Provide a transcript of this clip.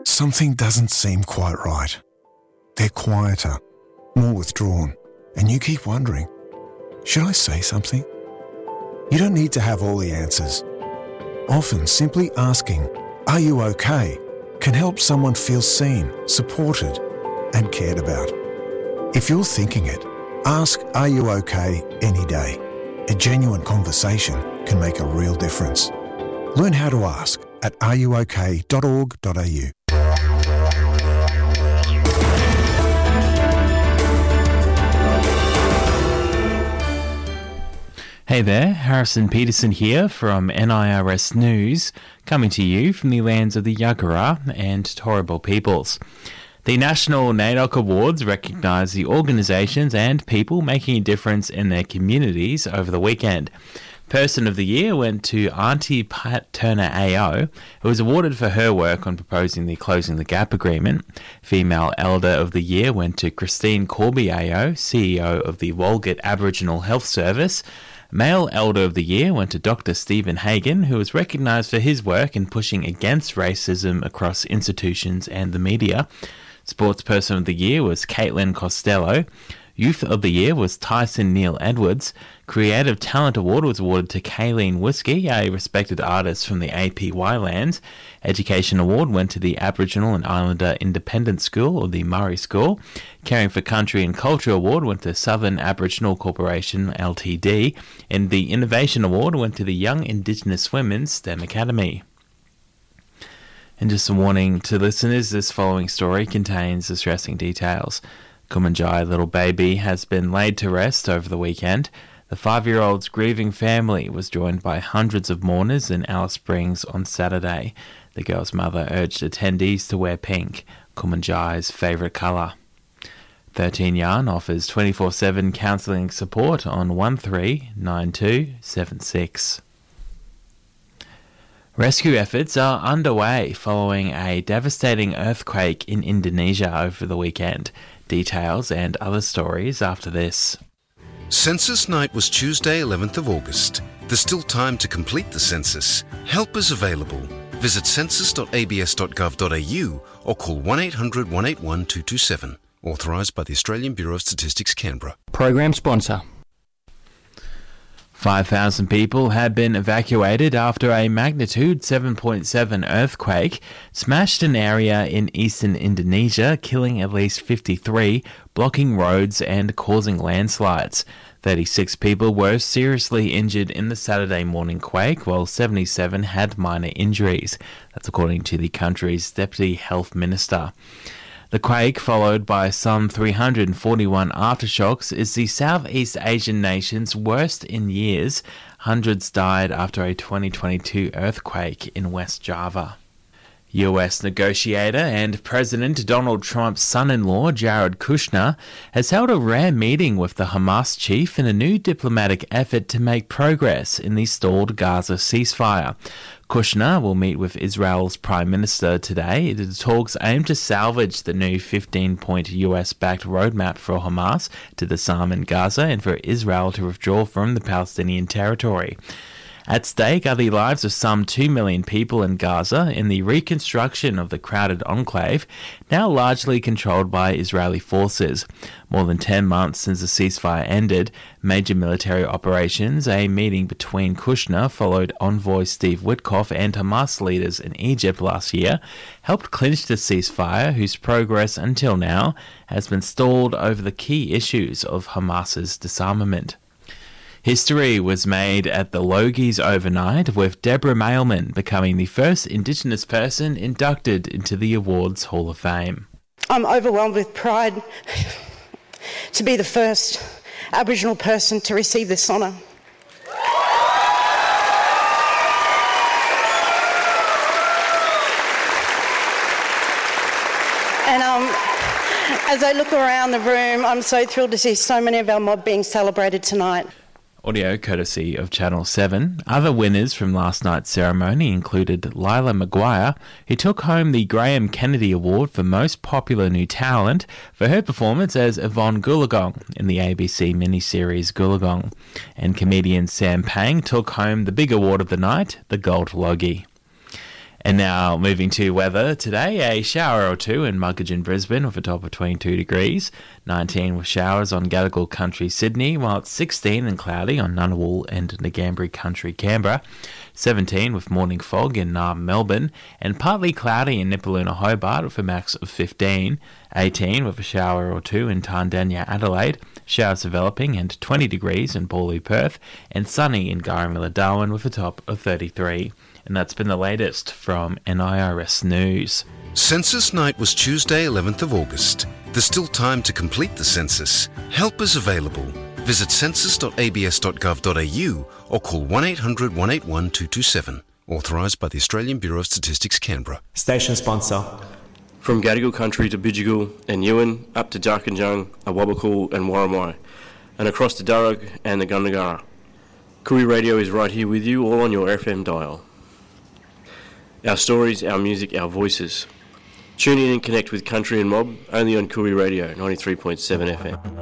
Something doesn't seem quite right. They're quieter, more withdrawn, and you keep wondering, should I say something? You don't need to have all the answers. Often simply asking, "Are you okay?" can help someone feel seen, supported, and cared about. If you're thinking it, ask "Are you okay?" any day. A genuine conversation can make a real difference. Learn how to ask at areyouok.org.au. Hey there, Harrison Peterson here from NIRS News, coming to you from the lands of the Yagara and Turrbal peoples. The National NAIDOC Awards recognise the organisations and people making a difference in their communities over the weekend. Person of the Year went to Auntie Pat Turner AO, who was awarded for her work on proposing the Closing the Gap agreement. Female Elder of the Year went to Christine Corby AO, CEO of the Walgett Aboriginal Health Service. Male Elder of the Year went to Dr. Stephen Hagan, who was recognised for his work in pushing against racism across institutions and the media. Sportsperson of the Year was Caitlin Costello. Youth of the Year was Tyson Neil Edwards. Creative Talent Award was awarded to Kayleen Whiskey, a respected artist from the APY lands. Education Award went to the Aboriginal and Islander Independent School, or the Murray School. Caring for Country and Culture Award went to Southern Aboriginal Corporation Ltd. And the Innovation Award went to the Young Indigenous Women's STEM Academy. And just a warning to listeners, this following story contains distressing details. Kumanjai little baby has been laid to rest over the weekend. The 5-year-old's grieving family was joined by hundreds of mourners in Alice Springs on Saturday. The girl's mother urged attendees to wear pink, Kumanjai's favourite colour. 13 Yarn offers 24/7 counselling support on 139276. Rescue efforts are underway following a devastating earthquake in Indonesia over the weekend. Details and other stories after this. Census night was Tuesday, 11th of August. There's still time to complete the census. Help is available. Visit census.abs.gov.au or call 1800 181 227. Authorised by the Australian Bureau of Statistics, Canberra. Program sponsor. 5,000 people have been evacuated after a magnitude 7.7 earthquake smashed an area in eastern Indonesia, killing at least 53, blocking roads and causing landslides. 36 people were seriously injured in the Saturday morning quake, while 77 had minor injuries. That's according to the country's Deputy Health Minister. The quake, followed by some 341 aftershocks, is the Southeast Asian nation's worst in years. Hundreds died after a 2022 earthquake in West Java. US negotiator and President Donald Trump's son-in-law, Jared Kushner, has held a rare meeting with the Hamas chief in a new diplomatic effort to make progress in the stalled Gaza ceasefire. Kushner will meet with Israel's Prime Minister today. The talks aim to salvage the new 15-point US-backed roadmap for Hamas to disarm in Gaza and for Israel to withdraw from the Palestinian territory. At stake are the lives of some 2 million people in Gaza in the reconstruction of the crowded enclave, now largely controlled by Israeli forces. More than 10 months since the ceasefire ended, major military operations, a meeting between Kushner, followed envoy Steve Witkoff and Hamas leaders in Egypt last year, helped clinch the ceasefire, whose progress until now has been stalled over the key issues of Hamas's disarmament. History was made at the Logies overnight, with Deborah Mailman becoming the first Indigenous person inducted into the awards Hall of Fame. I'm overwhelmed with pride to be the first Aboriginal person to receive this honour. And as I look around the room, I'm so thrilled to see so many of our mob being celebrated tonight. Audio courtesy of Channel 7. Other winners from last night's ceremony included Lila Maguire, who took home the Graham Kennedy Award for Most Popular New Talent for her performance as Yvonne Goolagong in the ABC miniseries Goolagong. And comedian Sam Pang took home the big award of the night, the Gold Logie. And now moving to weather today, a shower or two in Muggeridge, Brisbane with a top between 2 degrees, 19 with showers on Gadigal Country, Sydney, while it's 16 and cloudy on Ngunnawal and Ngambri Country, Canberra, 17 with morning fog in Naarm, Melbourne, and partly cloudy in Nipaluna, Hobart with a max of 15, 18 with a shower or two in Tandanya, Adelaide, showers developing, and 20 degrees in Bawley, Perth, and sunny in Garramilla, Darwin with a top of 33. And that's been the latest from NIRS News. Census night was Tuesday, 11th of August. There's still time to complete the census. Help is available. Visit census.abs.gov.au or call 1800 181 227. Authorised by the Australian Bureau of Statistics, Canberra. Station sponsor. From Gadigal Country to Bidjigal and Ewan, up to Darkinjung, Awabakal and Warramai, and across to Durrug and the Gundagara. Koori Radio is right here with you, all on your FM dial. Our stories, our music, our voices. Tune in and connect with Country and Mob, only on Koori Radio, 93.7 FM.